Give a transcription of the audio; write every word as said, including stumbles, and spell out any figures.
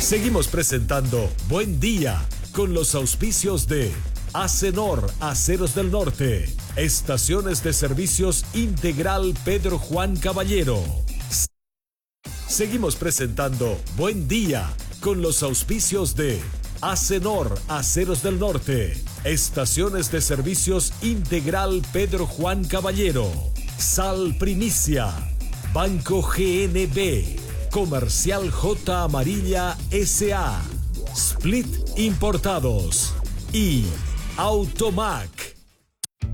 Seguimos presentando Buen Día con los auspicios de Acenor, Aceros del Norte, Estaciones de Servicios Integral Pedro Juan Caballero. Seguimos presentando Buen Día con los auspicios de Acenor, Aceros del Norte, Estaciones de Servicios Integral Pedro Juan Caballero, Sal Primicia, Banco G N B, Comercial J Amarilla S A, Split Importados y Automac.